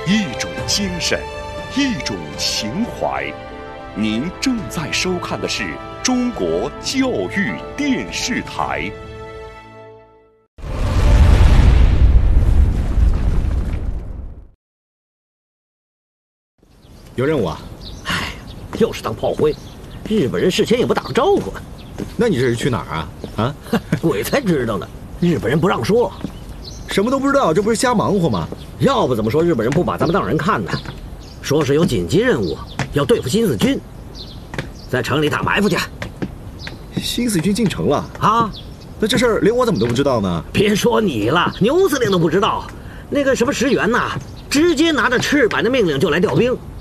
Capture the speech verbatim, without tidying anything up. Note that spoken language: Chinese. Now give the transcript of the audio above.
一种精神，一种情怀。您正在收看的是中国教育电视台。 有任务啊？ 哎，又是当炮灰，日本人事前也不打个招呼。 那你这是去哪儿啊？啊， 鬼才知道呢，日本人不让说。 什么都不知道，这不是瞎忙活吗？ 要不怎么说日本人不把咱们当人看呢？说是有紧急任务，要对付新四军，在城里打埋伏去。 新四军进城了啊？ 那这事儿连我怎么都不知道呢？ 别说你了，牛司令都不知道。那个什么石原呐，直接拿着赤坂的命令就来调兵，